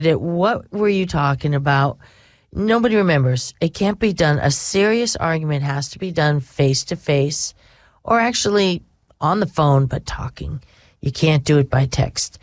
What were you talking about? Nobody remembers. It can't be done. A serious argument has to be done face to face or actually on the phone, but talking. You can't do it by text.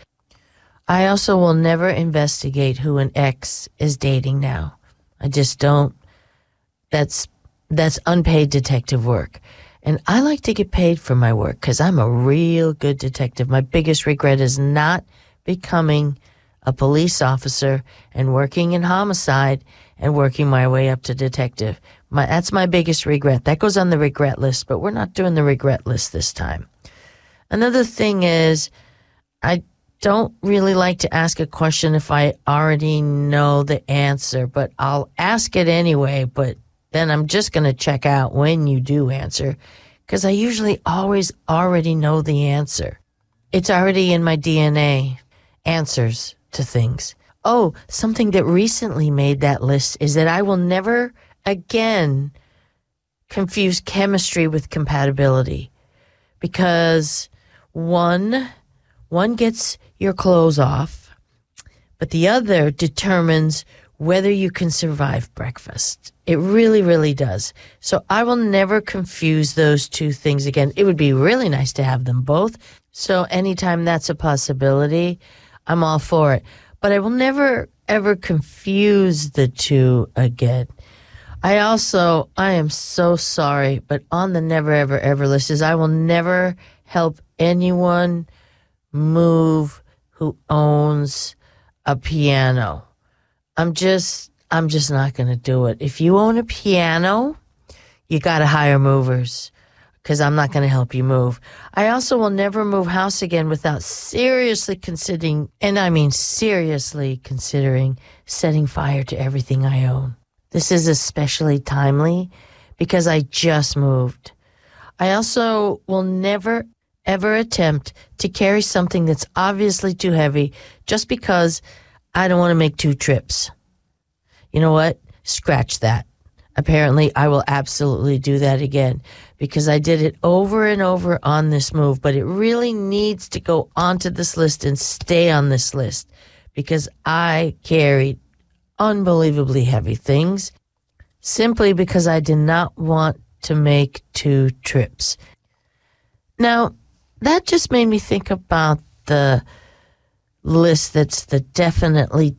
I also will never investigate who an ex is dating now. I just don't. That's unpaid detective work. And I like to get paid for my work because I'm a real good detective. My biggest regret is not becoming a police officer and working in homicide and working my way up to detective. That's my biggest regret. That goes on the regret list, but we're not doing the regret list this time. Another thing is, I don't really like to ask a question if I already know the answer, but I'll ask it anyway, but then I'm just going to check out when you do answer, because I usually always already know the answer. It's already in my DNA, answers to things. Oh, something that recently made that list is that I will never again confuse chemistry with compatibility, because one gets your clothes off, but the other determines whether you can survive breakfast. It really, really does. So I will never confuse those two things again. It would be really nice to have them both. So anytime that's a possibility, I'm all for it. But I will never, ever confuse the two again. I am so sorry, but on the never, ever, ever list is I will never help anyone move who owns a piano. I'm just not going to do it. If you own a piano, you got to hire movers, because I'm not going to help you move. I also will never move house again without seriously considering, and I mean seriously considering, setting fire to everything I own. This is especially timely because I just moved. I also will never, ever attempt to carry something that's obviously too heavy just because I don't want to make 2 trips. You know what? Scratch that. Apparently, I will absolutely do that again because I did it over and over on this move, but it really needs to go onto this list and stay on this list because I carried unbelievably heavy things simply because I did not want to make 2 trips. Now, that just made me think about the list that's the definitely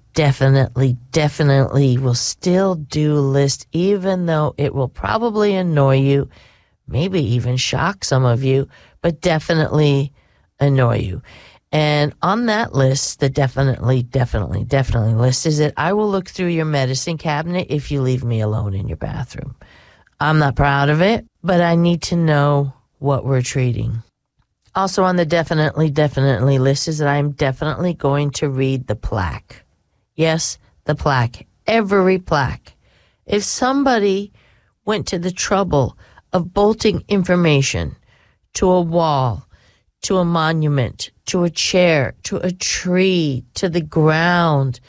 will still do list, even though it will probably annoy you, maybe even shock some of you, but definitely annoy you. And on that list, the definitely list is that I will look through your medicine cabinet if you leave me alone in your bathroom. I'm not proud of it, but I need to know what we're treating. Also on the definitely list is that I am definitely going to read the plaque. Yes, the plaque. Every plaque. If somebody went to the trouble of bolting information to a wall, to a monument, to a chair, to a tree, to the ground,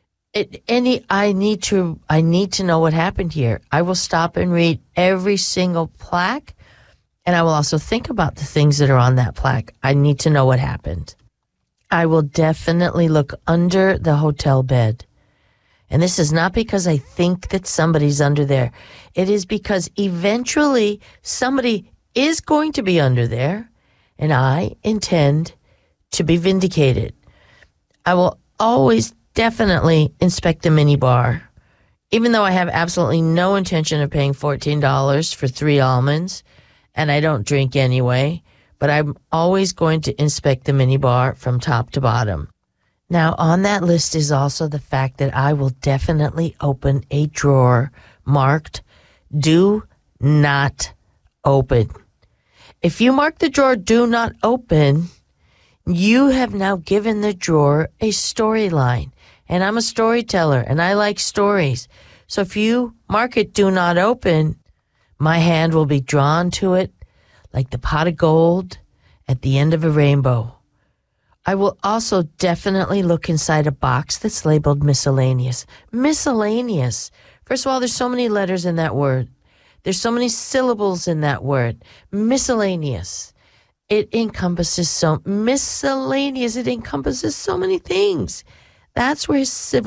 I need to know what happened here. I will stop and read every single plaque. And I will also think about the things that are on that plaque. I need to know what happened. I will definitely look under the hotel bed. And this is not because I think that somebody's under there. It is because eventually somebody is going to be under there, and I intend to be vindicated. I will always definitely inspect the minibar, even though I have absolutely no intention of paying $14 for 3 almonds. And I don't drink anyway, but I'm always going to inspect the minibar from top to bottom. Now, on that list is also the fact that I will definitely open a drawer marked, "Do not open." If you mark the drawer, "Do not open," you have now given the drawer a storyline. And I'm a storyteller, and I like stories. So if you mark it, "Do not open," my hand will be drawn to it like the pot of gold at the end of a rainbow. I will also definitely look inside a box that's labeled miscellaneous. Miscellaneous. First of all, there's so many letters in that word. There's so many syllables in that word. Miscellaneous. It encompasses so many things. That's where his civil